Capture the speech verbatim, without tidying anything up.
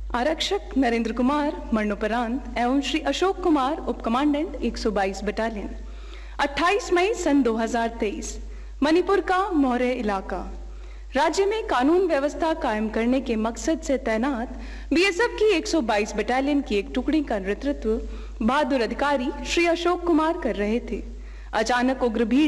आरक्षक नरेंद्र कुमार मरणोपरांत एवं श्री अशोक कुमार उप कमांडेंट एक सौ बाईस बटालियन। अट्ठाईस मई सन दो हज़ार तेईस मणिपुर का मौर्य इलाका। राज्य में कानून व्यवस्था कायम करने के मकसद से तैनात बीएसएफ की एक सौ बाईस बटालियन की एक टुकड़ी का नेतृत्व बहादुर अधिकारी श्री अशोक कुमार कर रहे थे। अचानक उग्र भीड़